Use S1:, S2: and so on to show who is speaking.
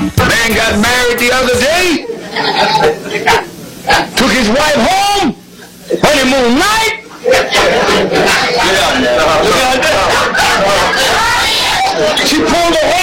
S1: Man got married the other day. Took his wife home. Honeymoon night. She pulled the